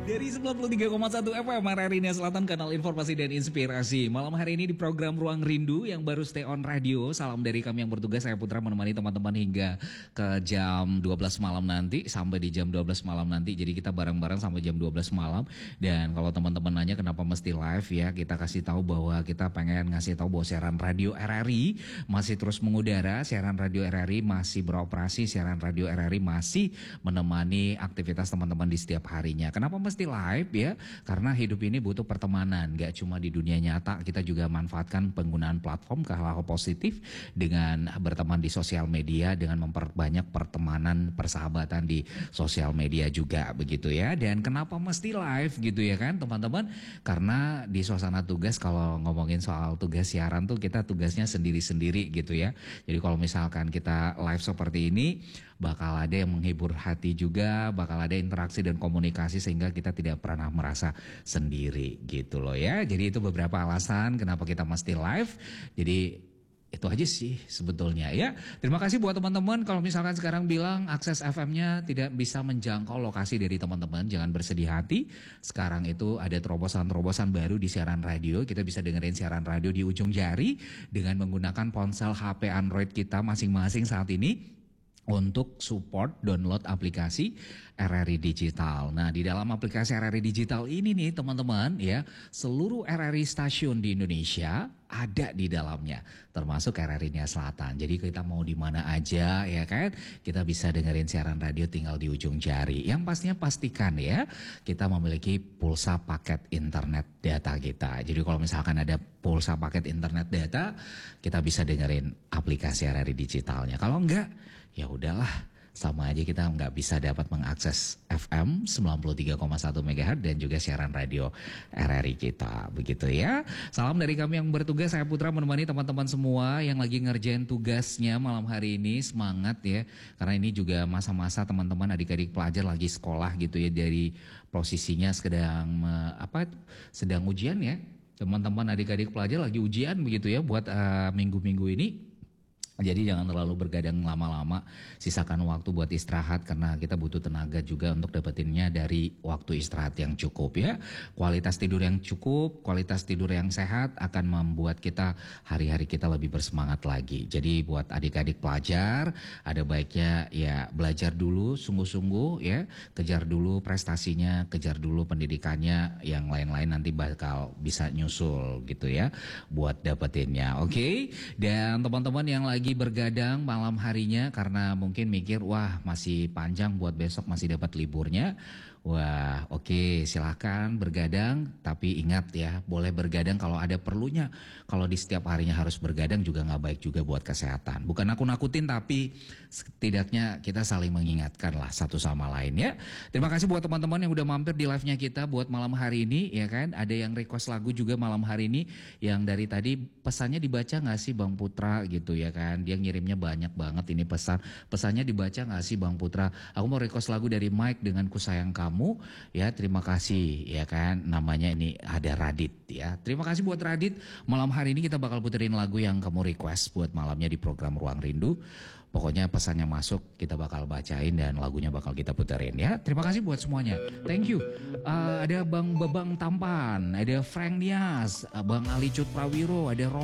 Dari 93,1 FM RRI Selatan, kanal informasi dan inspirasi. Malam hari ini di program Ruang Rindu yang baru stay on radio. Salam dari kami yang bertugas, saya Putra menemani teman-teman hingga ke jam 12 malam nanti. Sampai di jam 12 malam nanti. Jadi kita bareng-bareng sampai jam 12 malam. Dan kalau teman-teman nanya kenapa mesti live ya, kita kasih tahu bahwa kita pengen ngasih tahu bahwa siaran radio RRI masih terus mengudara. Siaran radio RRI masih beroperasi. Siaran radio RRI masih menemani aktivitas teman-teman di setiap harinya. Kenapa mesti live ya? Karena hidup ini butuh pertemanan, gak cuma di dunia nyata, kita juga manfaatkan penggunaan platform ke hal-hal positif dengan berteman di sosial media, dengan memperbanyak pertemanan, persahabatan di sosial media juga begitu ya. Dan kenapa mesti live gitu ya kan teman-teman? Karena di suasana tugas, kalau ngomongin soal tugas siaran tuh kita tugasnya sendiri-sendiri gitu ya. Jadi kalau misalkan kita live seperti ini, bakal ada yang menghibur hati juga, bakal ada interaksi dan komunikasi sehingga kita tidak pernah merasa sendiri gitu loh ya. Jadi itu beberapa alasan kenapa kita mesti live. Jadi itu aja sih sebetulnya ya. Terima kasih buat teman-teman. Kalau misalkan sekarang bilang akses FM-nya tidak bisa menjangkau lokasi dari teman-teman, jangan bersedih hati. Sekarang itu ada terobosan-terobosan baru di siaran radio. Kita bisa dengerin siaran radio di ujung jari dengan menggunakan ponsel HP Android kita masing-masing saat ini. Untuk support download aplikasi RRI Digital. Nah, di dalam aplikasi RRI Digital ini nih teman-teman ya, seluruh RRI stasiun di Indonesia ada di dalamnya, termasuk RRI Nia Selatan. Jadi kita mau di mana aja ya kan, kita bisa dengerin siaran radio tinggal di ujung jari. Yang pastinya pastikan ya, kita memiliki pulsa paket internet data kita. Jadi kalau misalkan ada pulsa paket internet data, kita bisa dengerin aplikasi RRI Digitalnya. Kalau enggak, ya udahlah, sama aja kita nggak bisa dapat mengakses FM 93,1 MHz dan juga siaran radio RRI kita, begitu ya. Salam dari kami yang bertugas, saya Putra menemani teman-teman semua yang lagi ngerjain tugasnya malam hari ini. Semangat ya, karena ini juga masa-masa teman-teman adik-adik pelajar lagi sekolah gitu ya, dari posisinya sedang ujian ya. Teman-teman adik-adik pelajar lagi ujian begitu ya buat minggu-minggu ini. Jadi jangan terlalu bergadang lama-lama, sisakan waktu buat istirahat karena kita butuh tenaga juga untuk dapetinnya dari waktu istirahat yang cukup ya. Kualitas tidur yang cukup, kualitas tidur yang sehat akan membuat kita hari-hari kita lebih bersemangat lagi. Jadi buat adik-adik pelajar, ada baiknya ya belajar dulu sungguh-sungguh ya, kejar dulu prestasinya, kejar dulu pendidikannya, yang lain-lain nanti bakal bisa nyusul gitu ya buat dapetinnya. Oke? Dan teman-teman yang lagi bergadang malam harinya karena mungkin mikir wah masih panjang buat besok, masih dapat liburnya. Wah oke, silahkan bergadang, tapi ingat ya, boleh bergadang kalau ada perlunya. Kalau di setiap harinya harus bergadang juga nggak baik juga buat kesehatan. Bukan aku nakutin, tapi setidaknya kita saling mengingatkan lah satu sama lain ya. Terima kasih buat teman-teman yang udah mampir di live-nya kita buat malam hari ini ya kan. Ada yang request lagu juga malam hari ini, yang dari tadi pesannya dibaca nggak sih Bang Putra gitu ya kan. Dia ngirimnya banyak banget ini pesannya dibaca nggak sih Bang Putra. Aku mau request lagu dari Mike dengan Ku Sayang Kamu ya, terima kasih ya kan. Namanya ini ada Radit ya. Terima kasih buat Radit. Malam hari ini kita bakal puterin lagu yang kamu request buat malamnya di program Ruang Rindu. Pokoknya pesannya masuk kita bakal bacain dan lagunya bakal kita puterin ya. Terima kasih buat semuanya. Thank you. Ada Bang Bebang Tampan, ada Frank Nias, Bang Ali Cut Prawiro, ada